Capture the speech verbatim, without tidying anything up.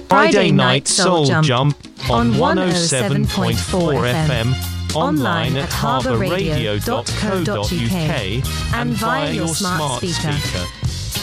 Friday Night Soul Jump on one oh seven point four F M, online at harbour radio dot co dot U K and via your smart speaker.